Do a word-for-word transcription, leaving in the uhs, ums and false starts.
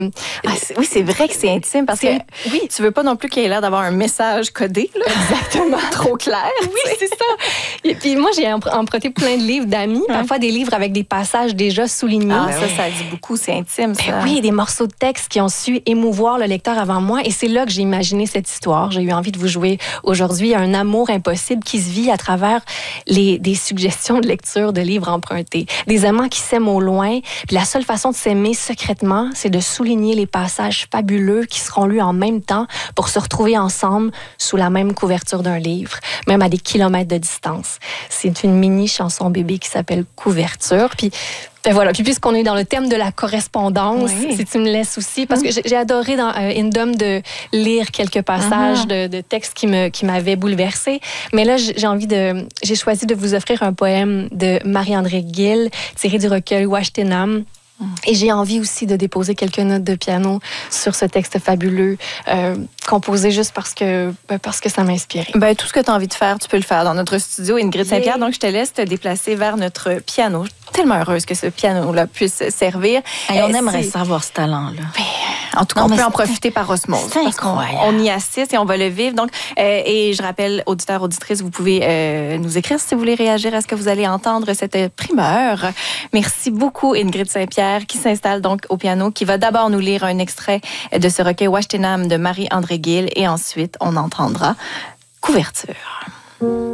Ah, c'est, oui, c'est vrai que c'est intime parce C'est- que oui. tu veux pas non plus qu'il ait l'air d'avoir un message codé, là. Exactement. Trop clair. Oui, c'est ça. Et puis moi, j'ai empre- emprunté plein de livres d'amis, parfois des livres avec des passages déjà soulignés. Ah, ça, ça dit beaucoup, c'est intime, ça. Ben oui, des morceaux de texte qui ont su émouvoir le lecteur avant moi. Et c'est là que j'ai imaginé cette histoire. J'ai eu envie de vous jouer aujourd'hui un amour impossible qui se vit à travers les, des suggestions de lecture de livres empruntés. Des amants qui s'aiment au loin. Puis la seule façon de s'aimer secrètement, c'est de souligner les passages fabuleux qui seront lus en même temps pour se retrouver ensemble sous la même couverture d'un livre, même à des kilomètres de distance. C'est une mini chanson bébé qui s'appelle Couverture. Puis ben voilà. Puis puisqu'on est dans le thème de la correspondance, Oui. si tu me laisses aussi, parce que j'ai, j'ai adoré dans euh, Indom de lire quelques passages Mm-hmm. de, de textes qui me qui m'avaient bouleversée. Mais là, j'ai j'ai envie de, j'ai choisi de vous offrir un poème de Marie-André Gill tiré du recueil Washtenam. Et j'ai envie aussi de déposer quelques notes de piano sur ce texte fabuleux, euh, composé juste parce que, ben, parce que ça m'a inspiré. Ben, tout ce que tu as envie de faire, tu peux le faire dans notre studio Ingrid Yeah. Saint-Pierre. Donc, je te laisse te déplacer vers notre piano. Je suis tellement heureuse que ce piano-là puisse servir. Hey, on Euh, aimerait c'est- savoir ce talent-là. En tout cas, Non, on mais peut en c'est- profiter par osmose. c'est parce qu'on- incroyable. On y assiste et on va le vivre. Donc, euh, et je rappelle, auditeurs, auditrices, vous pouvez euh, nous écrire si vous voulez réagir à ce que vous allez entendre, cette primeur. Merci beaucoup, Ingrid Saint-Pierre, qui s'installe donc au piano, qui va d'abord nous lire un extrait de ce recueil Washtenam de Marie-André Gill et ensuite, on entendra Couverture.